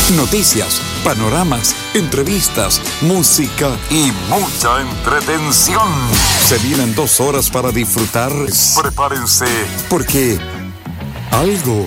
Noticias, panoramas, entrevistas, música y mucha entretención. Se vienen 2 horas para disfrutar. Prepárense, porque algo